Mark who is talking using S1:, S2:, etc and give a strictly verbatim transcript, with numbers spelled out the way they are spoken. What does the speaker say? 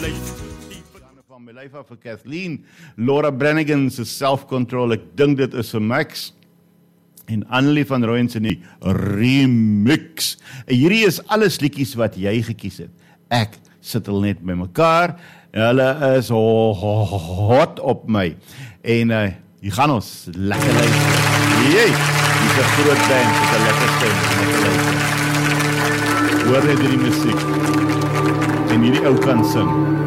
S1: Van my lyf af vir Kathleen, Laura Brannigan se Self-Control, ek dink dit is vir Max, en Annelie van Rooyen se nie remix. En hierdie is alles liedjies wat jy gekies het. Ek sit hulle net by mekaar, en hulle is hot op my. En uh, hier gaan ons, lekker luister. Jee, die is 'n groot band, dit is 'n lekker stem, lekker luister. Hoor net hierdie musiek, en hierdie ou kan sing.